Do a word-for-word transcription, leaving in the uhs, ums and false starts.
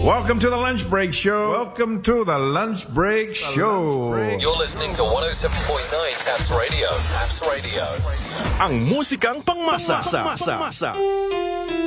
Welcome to the Lunch Break Show. Welcome to the Lunch Break Show. You're listening to one oh seven point nine Taps Radio. Taps Radio. Ang musikang pangmasa. Pangmasa.